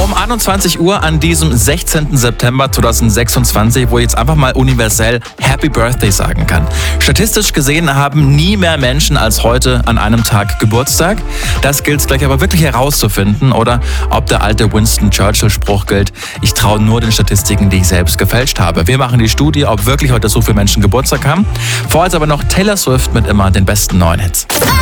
Um 21 Uhr an diesem 16. September 2026, wo ich jetzt einfach mal universell Happy Birthday sagen kann. Statistisch gesehen haben nie mehr Menschen als heute an einem Tag Geburtstag. Das gilt es gleich aber wirklich herauszufinden, oder ob der alte Winston Churchill-Spruch gilt: Ich traue nur den Statistiken, die ich selbst gefälscht habe. Wir machen die Studie, ob wirklich heute so viele Menschen Geburtstag haben. Vorher aber noch Taylor Swift mit immer den besten neuen Hits.